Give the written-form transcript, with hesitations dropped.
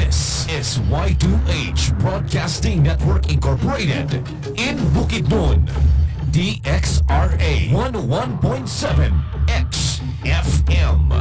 This is Y2H Broadcasting Network Incorporated in Bukidnon, DXRA 101.7 XFM.